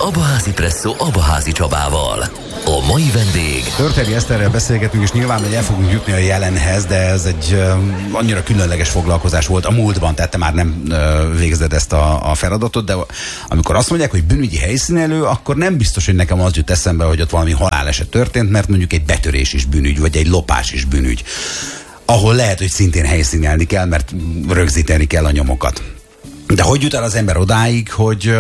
Abaházi Presszó Abaházi Csabával. A mai vendég... Törteri Eszterrel beszélgetünk, és nyilván, hogy el fogunk jutni a jelenhez, de ez egy annyira különleges foglalkozás volt a múltban, tehát te már nem végzed ezt a feladatot, de amikor azt mondják, hogy bűnügyi helyszínelő, akkor nem biztos, hogy nekem az jut eszembe, hogy ott valami haláleset történt, mert mondjuk egy betörés is bűnügy, vagy egy lopás is bűnügy, ahol lehet, hogy szintén helyszínelni kell, mert rögzíteni kell a nyomokat. De hogy jut el az ember odáig,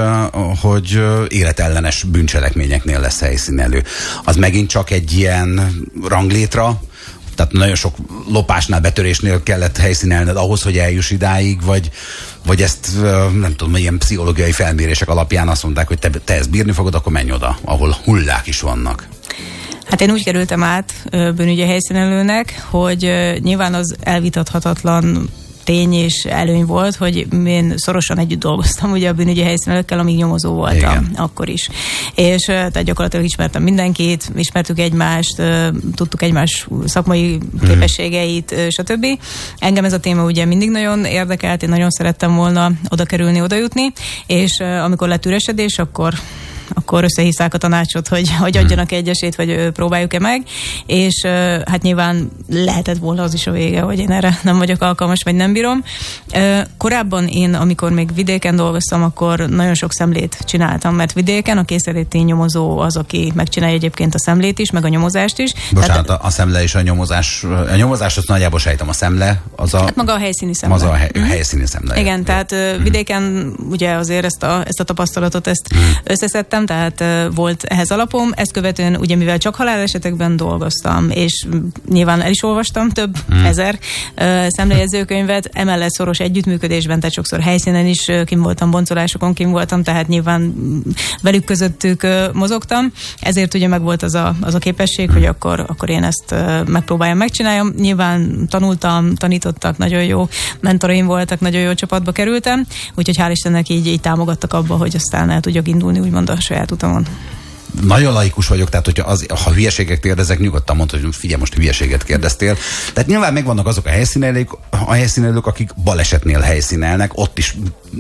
hogy életellenes bűncselekményeknél lesz helyszínelő? Az megint csak egy ilyen ranglétra, tehát nagyon sok lopásnál, betörésnél kellett helyszínelned ahhoz, hogy eljuss idáig, vagy ezt nem tudom, ilyen pszichológiai felmérések alapján azt mondták, hogy te ezt bírni fogod, akkor menj oda, ahol hullák is vannak. Hát én úgy kerültem át bűnügyi helyszínelőnek, hogy nyilván az elvitathatatlan tény és előny volt, hogy én szorosan együtt dolgoztam ugye a bűnügyi helyszínelőkkel, amíg nyomozó voltam. Igen. Akkor is. És tehát gyakorlatilag ismertem mindenkit, ismertük egymást, tudtuk egymás szakmai képességeit, stb. Engem ez a téma ugye mindig nagyon érdekelt, én nagyon szerettem volna oda kerülni, oda jutni, és amikor lett üresedés, akkor összehívták a tanácsot, hogy adjanak egy esélyt, vagy próbáljuk-e meg, és hát nyilván lehetett volna az is a vége, hogy én erre nem vagyok alkalmas, vagy nem bírom. Korábban én, amikor még vidéken dolgoztam, akkor nagyon sok szemlét csináltam, mert vidéken a készenléti nyomozó az, aki megcsinálja egyébként a szemlét is, meg a nyomozást is. Bocsánat, a szemle és a nyomozás azt nagyjából sejtem, a szemle az a... Hát maga a helyszíni szemle. Az a helyszíni szemle. Igen, tehát vidéken ugye azért ezt a tapasztalatot összeszedtem, tehát volt ehhez alapom, ezt követően ugye mivel csak halálesetekben dolgoztam, és nyilván el is olvastam több ezer szemlejegyzőkönyvet, emellett szoros együttműködésben, tehát sokszor helyszínen is kim voltam, boncolásokon kim voltam, tehát nyilván velük közöttük mozogtam, ezért ugye meg volt az a képesség, hogy akkor én ezt megpróbáljam, megcsináljam. Nyilván tanultam, tanítottak, nagyon jó mentoraim voltak, nagyon jó csapatba kerültem, úgyhogy hál' Istennek így támogattak abba, hogy aztán el tudjak indulni úgymond a saját utamon. Nagyon laikus vagyok, tehát ha hülyeségek kérdezek, nyugodtan mondta, hogy figyelj, most hülyeséget kérdeztél. Tehát nyilván megvannak azok a helyszínelők, akik balesetnél helyszínelnek, ott is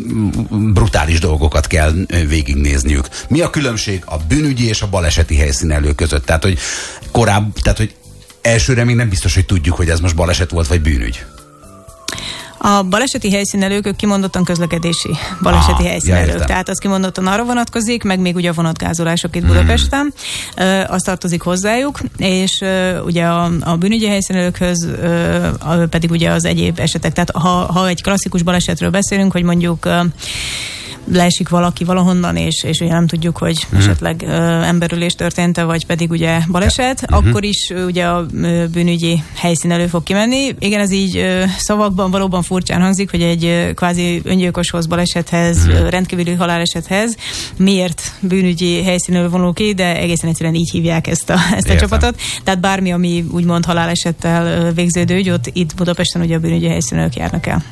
brutális dolgokat kell végignézniük. Mi a különbség a bűnügyi és a baleseti helyszínelő között? Tehát, hogy elsőre még nem biztos, hogy tudjuk, hogy ez most baleset volt, vagy bűnügy. A baleseti helyszínelők, ők kimondottan közlekedési baleseti helyszínelők. Tehát az kimondottan arra vonatkozik, meg még ugye a vonatgázolások itt Budapesten, az tartozik hozzájuk, és ugye a bűnügyi helyszínelőkhöz pedig ugye az egyéb esetek. Tehát ha egy klasszikus balesetről beszélünk, hogy mondjuk leesik valaki valahonnan, és ugye nem tudjuk, hogy esetleg emberülés történt-e, vagy pedig ugye baleset, akkor is ugye a bűnügyi helyszínelő fog kimenni. Igen, ez így szavakban valóban furcsán hangzik, hogy egy kvázi öngyilkoshoz, balesethez, rendkívüli halálesethez miért bűnügyi helyszínelő vonul ki, de egészen egyszerűen így hívják ezt a csapatot. Tehát bármi, ami úgymond halálesettel végződő ügy, ott itt Budapesten ugye a bűnügyi helyszínelők járnak el.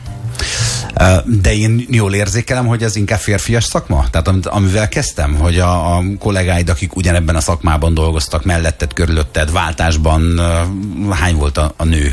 De én jól érzékelem, hogy ez inkább férfias szakma? Tehát amivel kezdtem, hogy a kollégáid, akik ugyanebben a szakmában dolgoztak, melletted, körülötted, váltásban, hány volt a nő?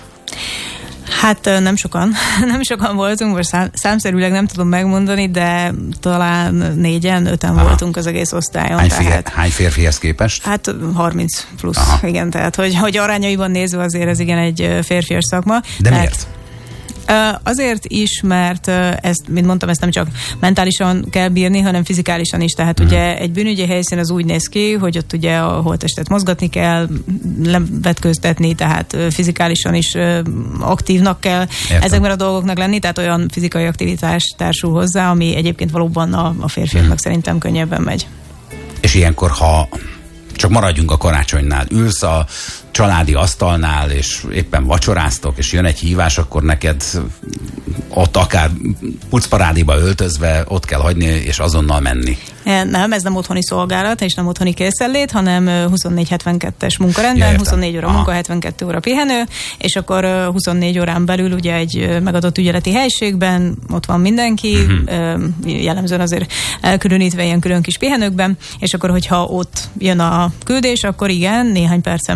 Hát nem sokan voltunk, most számszerűleg nem tudom megmondani, de talán 4-en, 5-en voltunk az egész osztályon. Hány férfihez képest? Hát 30 plusz, igen, tehát hogy arányaiban nézve azért ez igen egy férfias szakma. De miért? Azért is, mert ezt, mint mondtam, ezt nem csak mentálisan kell bírni, hanem fizikálisan is. Tehát ugye egy bűnügyi helyszín az úgy néz ki, hogy ott ugye a holttestet mozgatni kell, levetkőztetni, tehát fizikálisan is aktívnak kell ezekben a dolgoknak lenni, tehát olyan fizikai aktivitás társul hozzá, ami egyébként valóban a férfiaknak szerintem könnyebben megy. És ilyenkor, ha csak maradjunk a karácsonynál, ülsz a családi asztalnál, és éppen vacsoráztok, és jön egy hívás, akkor neked ott akár pucparádéba öltözve ott kell hagyni, és azonnal menni. Nem, ez nem otthoni szolgálat, és nem otthoni készenlét, hanem 24-72-es munkarendben, 24 óra munka, 72 óra pihenő, és akkor 24 órán belül ugye egy megadott ügyeleti helységben ott van mindenki, jellemzően azért elkülönítve ilyen külön kis pihenőkben, és akkor, hogyha ott jön a küldés, akkor igen, néhány percen belül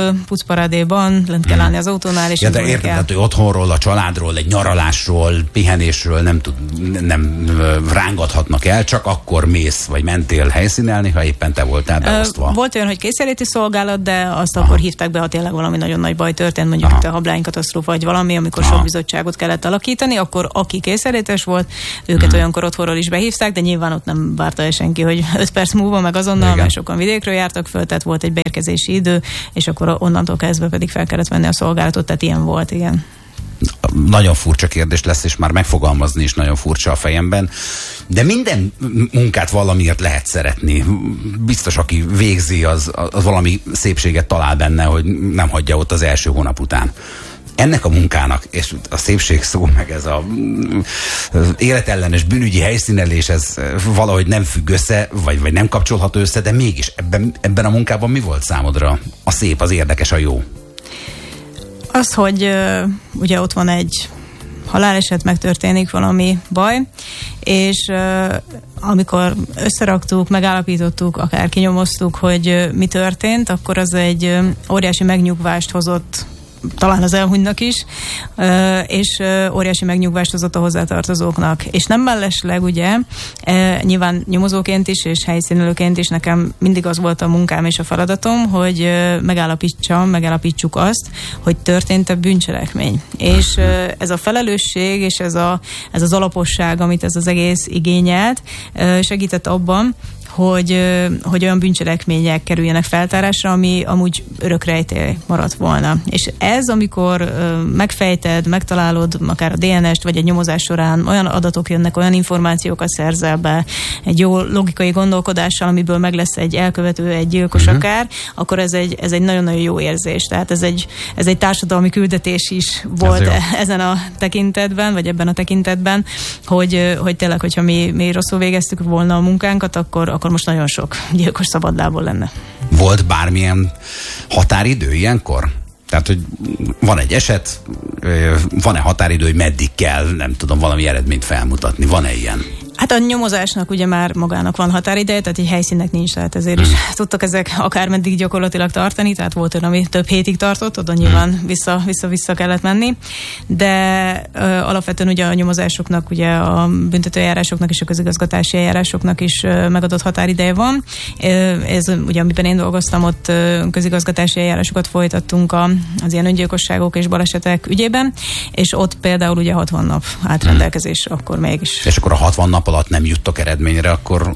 pucparádéban, lent kell állni az autónál, és de érted, hogy otthonról, a családról, egy nyaralásról, pihenésről nem rángathatnak el, csak akkor mész, vagy mentél helyszínelni, ha éppen te voltál beosztva. Volt olyan, hogy kényszeríti szolgálat, de azt akkor hívták be, ha tényleg valami nagyon nagy baj történt, mondjuk itt a hablány-katasztrófa, vagy valami, amikor sok bizottságot kellett alakítani, akkor aki kényszerítés volt, őket olyankor otthonról is behívták, de nyilván ott nem várta el senki, hogy 5 perc múlva meg azonnal, mert sokan vidékről jártak föl, tehát volt egy beérkezési idő, és akkor onnantól kezdve pedig fel kellett venni a szolgálatot, tehát ilyen volt, igen. Nagyon furcsa kérdés lesz, és már megfogalmazni is nagyon furcsa a fejemben, de minden munkát valamiért lehet szeretni. Biztos, aki végzi, az valami szépséget talál benne, hogy nem hagyja ott az első hónap után. Ennek a munkának, és a szépség szó, meg ez az életellenes bűnügyi helyszínelés, ez valahogy nem függ össze, vagy nem kapcsolható össze, de mégis ebben a munkában mi volt számodra a szép, az érdekes, a jó? Az, hogy ugye ott van egy haláleset, megtörténik valami baj, és amikor összeraktuk, megállapítottuk, akár kinyomoztuk, hogy mi történt, akkor az egy óriási megnyugvást hozott talán az elhunytnak is, és óriási megnyugvást hozott a hozzátartozóknak. És nem mellesleg, ugye, nyilván nyomozóként is, és helyszínelőként is nekem mindig az volt a munkám és a feladatom, hogy megállapítsuk azt, hogy történt-e bűncselekmény. És ez a felelősség, és ez az alaposság, amit ez az egész igényelt, segített abban, hogy olyan bűncselekmények kerüljenek feltárásra, ami amúgy örökrejtély maradt volna. És ez, amikor megfejted, megtalálod akár a DNS-t, vagy egy nyomozás során olyan adatok jönnek, olyan információkat szerzel be, egy jó logikai gondolkodással, amiből meg lesz egy elkövető, egy gyilkos akár, akkor ez egy nagyon-nagyon jó érzés. Tehát ez egy társadalmi küldetés is volt ezen a tekintetben, vagy ebben a tekintetben, hogy tényleg, hogyha mi rosszul végeztük volna a munkánkat, akkor most nagyon sok gyilkos szabadlából lenne. Volt bármilyen határidő ilyenkor? Tehát, hogy van egy eset, van-e határidő, hogy meddig kell, nem tudom, valami eredményt felmutatni? Van-e ilyen? Hát a nyomozásnak ugye már magának van határideje, tehát egy helyszínnek nincs, tehát ezért is tudtak ezek akármeddig gyakorlatilag tartani, tehát volt olyan, ami több hétig tartott, oda nyilván vissza kellett menni, de alapvetően ugye a nyomozásoknak, ugye a büntetőeljárásoknak és a közigazgatási eljárásoknak is megadott határideje van. Ez ugye, amiben én dolgoztam, ott közigazgatási eljárásokat folytattunk az ilyen öngyilkosságok és balesetek ügyében, és ott például ugye 60 nap állt rendelkezés, akkor mégis. És akkor a 60 nap alatt nem juttok eredményre, akkor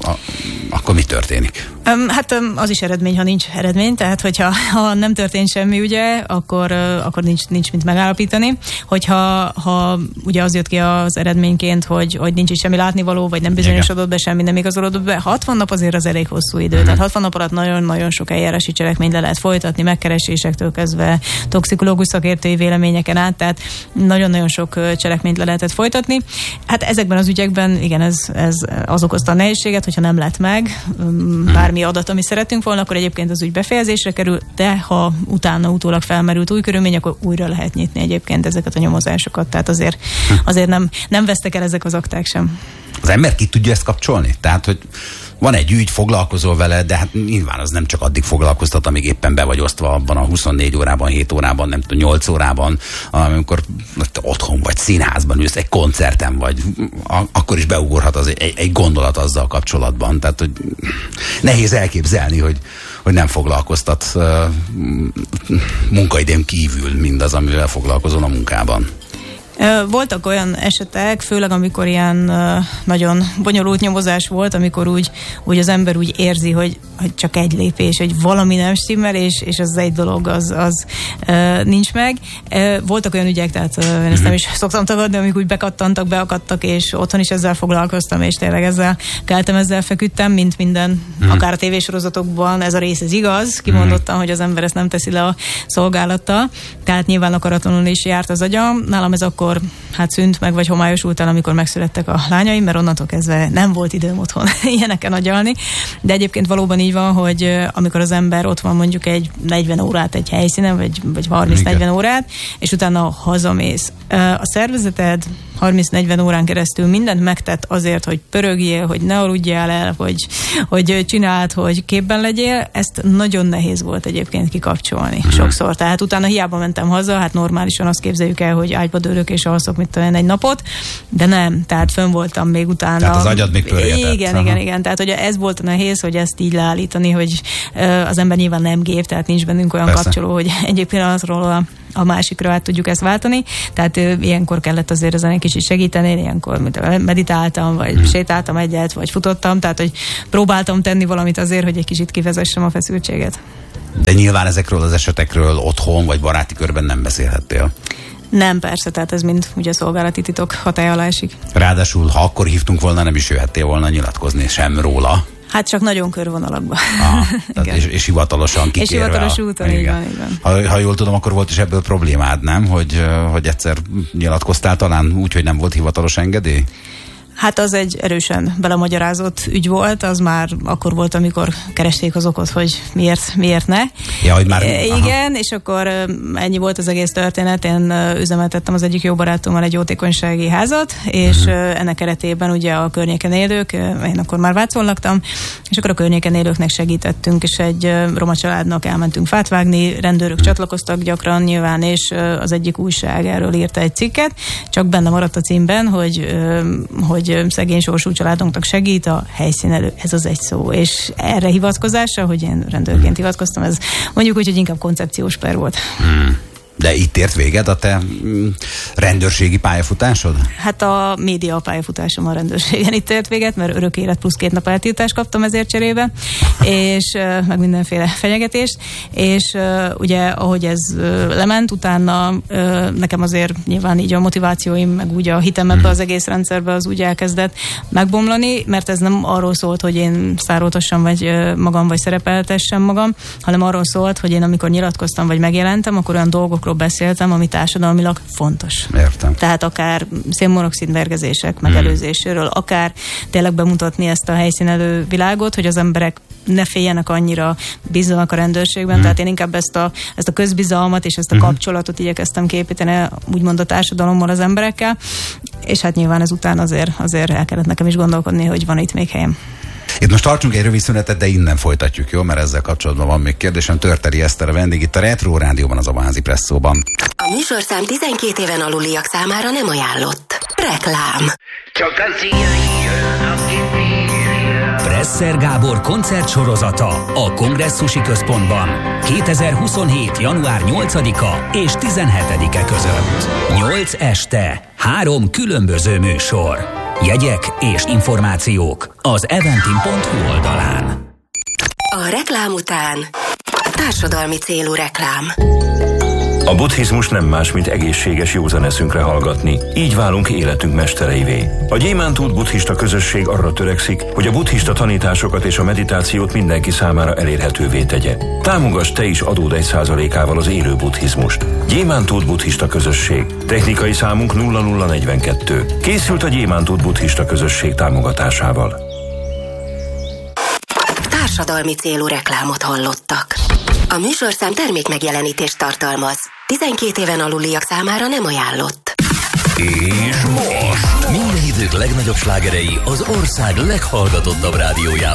mi történik? Hát az is eredmény, ha nincs eredmény, tehát hogyha nem történt semmi, ugye, akkor nincs mit megállapítani. Hogyha ugye az jött ki az eredményként, hogy nincs is semmi látnivaló, vagy nem bizonyosodott be semmi, nem igazolódott be, 60 nap azért az elég hosszú idő. Tehát 60 nap alatt nagyon-nagyon sok eljárási cselekményt le lehet folytatni, megkeresésektől kezdve toxikológus szakértői véleményeken át, tehát nagyon-nagyon sok cselekményt le lehetett folytatni. Hát ezekben az ügyekben, igen, ez az okozta a nehézséget, hogyha nem lett meg bármi adat, ami szeretünk volna, akkor egyébként az ügy befejezésre kerül, de ha utólag felmerült új körülmény, akkor újra lehet nyitni egyébként ezeket a nyomozásokat. Tehát azért nem vesztek el ezek az akták sem. Az ember ki tudja ezt kapcsolni? Tehát, hogy van egy ügy, foglalkozol vele, de hát nyilván az nem csak addig foglalkoztat, amíg éppen be vagy osztva abban a 24 órában, 7 órában, nem tudom, 8 órában, amikor otthon vagy színházban ülsz, egy koncerten vagy, akkor is beugorhat egy gondolat azzal kapcsolatban. Tehát, hogy nehéz elképzelni, hogy nem foglalkoztat munkaidőn kívül mindaz, amivel foglalkozol a munkában. Voltak olyan esetek, főleg amikor ilyen nagyon bonyolult nyomozás volt, amikor úgy az ember úgy érzi, hogy csak egy lépés, hogy valami nem stimmel, és az egy dolog, az nincs meg. Voltak olyan ügyek, tehát én ezt nem is szoktam tagadni, amik úgy bekattantak, beakadtak, és otthon is ezzel foglalkoztam, és tényleg ezzel feküdtem, mint minden, akár a tévésorozatokban ez a rész, ez igaz, kimondottam, hogy az ember ezt nem teszi le a szolgálattal, tehát nyilván akaratlanul is járt az agyam. Nálam ez akkor szűnt meg, vagy homályosult el, amikor megszülettek a lányaim, mert onnantól kezdve nem volt időm otthon ilyeneken agyalni. De egyébként valóban így van, hogy amikor az ember ott van mondjuk egy 40 órát egy helyszínen, vagy 30-40 órát, és utána hazamész. A szervezeted, 30-40 órán keresztül mindent megtett azért, hogy pörögjél, hogy ne aludjál el, hogy csináld, hogy képben legyél, ezt nagyon nehéz volt egyébként kikapcsolni sokszor. Tehát utána hiába mentem haza, hát normálisan azt képzeljük el, hogy ágyba dőlök és alszok egy napot, de nem, tehát fönn voltam még utána. Tehát az agyad még pörgetett. Igen. Tehát hogy ez volt nehéz, hogy ezt így leállítani, hogy az ember nyilván nem gép, tehát nincs bennünk olyan kapcsoló, hogy egyik pillanatról a másikra át tudjuk ezt váltani. Tehát ilyenkor kellett azért ezen egy kicsit segíteni, ilyenkor meditáltam, vagy sétáltam egyet, vagy futottam, tehát hogy próbáltam tenni valamit azért, hogy egy kicsit kivezessem a feszültséget. De nyilván ezekről az esetekről otthon vagy baráti körben nem beszélhettél. Nem, persze, tehát ez mind ugye szolgálati titok hatály alá esik. Ráadásul, ha akkor hívtunk volna, nem is jöhettél volna nyilatkozni sem róla. Hát csak nagyon körvonalakban. És hivatalosan kikérve. És hivatalos úton, így van. Ha jól tudom, akkor volt is ebből problémád, nem? Hogy egyszer nyilatkoztál talán úgy, hogy nem volt hivatalos engedély? Hát az egy erősen belemagyarázott ügy volt, az már akkor volt, amikor keresték az okot, hogy miért ne. Ja, hogy már... Igen, és akkor ennyi volt az egész történet. Én üzemeltettem az egyik jó barátommal egy jótékonysági házat, és ennek keretében ugye a környéken élők, én akkor már Vácon laktam, és akkor a környéken élőknek segítettünk, és egy roma családnak elmentünk fát vágni, rendőrök csatlakoztak gyakran nyilván, és az egyik újság erről írta egy cikket, csak benne maradt a címben, hogy szegény sorsú családunknak segít a helyszínelő, ez az egy szó. És erre hivatkozása, hogy én rendőrként hivatkoztam, ez mondjuk úgy, hogy inkább koncepciós per volt. De itt ért véged a te rendőrségi pályafutásod? Hát a média pályafutásom a rendőrségen itt ért véget, mert örök élet plusz 2 nap eltiltást kaptam ezért cserébe, és meg mindenféle fenyegetést, és ugye ahogy ez lement, utána nekem azért nyilván így a motivációim, meg úgy a hitem ebbe az egész rendszerbe az úgy elkezdett megbomlani, mert ez nem arról szólt, hogy én szároltassam magam, vagy szerepeltessem magam, hanem arról szólt, hogy én amikor nyilatkoztam, vagy megjelentem, akkor olyan dolgokról beszéltem, ami társadalmilag fontos. Értem. Tehát akár szénmonoxid mérgezések megelőzéséről, akár tényleg bemutatni ezt a helyszínelő világot, hogy az emberek ne féljenek annyira, bízzanak a rendőrségben, tehát én inkább ezt a közbizalmat és ezt a kapcsolatot igyekeztem képíteni úgymond a társadalommal, az emberekkel, és hát nyilván ezután azért el kellett nekem is gondolkodni, hogy van itt még helyem. Itt most tartsunk egy rövid szünetet, de innen folytatjuk, jó? Mert ezzel kapcsolatban van még kérdésem. Törteri Eszter a vendég itt a Retro Rádióban, az Abaházi Presszóban. A műsorszám 12 éven aluliak számára nem ajánlott. Reklám. Csak az ilyen, aki Presser Gábor koncertsorozata a Kongresszusi Központban 2027. január 8-a és 17-e között. 8 este, 3 különböző műsor. Jegyek és információk az eventim.hu oldalán. A reklám után társadalmi célú reklám. A buddhizmus nem más, mint egészséges józan eszünkre hallgatni. Így válunk életünk mestereivé. A Gyémántút buddhista közösség arra törekszik, hogy a buddhista tanításokat és a meditációt mindenki számára elérhetővé tegye. Támogass te is adód 1%-ával az élő buddhizmust. Gyémántút buddhista közösség. Technikai számunk 0042. Készült a Gyémántút buddhista közösség támogatásával. Társadalmi célú reklámot hallottak. A műsorszám termékmegjelenítést tartalmaz. 12 éven aluliak számára nem ajánlott. És most minden idők legnagyobb slágerei az ország leghallgatottabb rádiójában.